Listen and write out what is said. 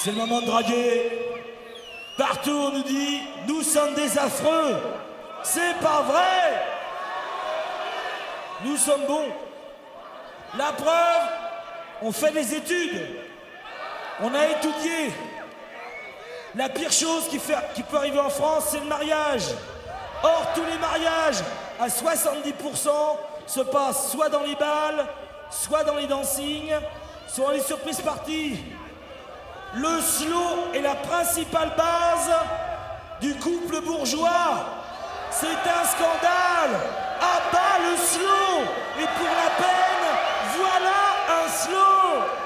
C'est le moment de draguer. Partout on nous dit, nous sommes des affreux. C'est pas vrai. Nous sommes bons. La preuve, on fait des études. On a étudié. La pire chose qui peut arriver en France, c'est le mariage. Or, tous les mariages, à 70%, se passent soit dans les balles, soit dans les dancings, soit dans les surprises parties. Le slow est la principale base du couple bourgeois. C'est un scandale. À bas le slow. Et pour la peine, voilà un slow.